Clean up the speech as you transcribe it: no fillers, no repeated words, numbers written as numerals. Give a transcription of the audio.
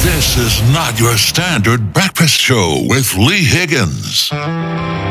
This is not your standard breakfast show with Lee Higgins.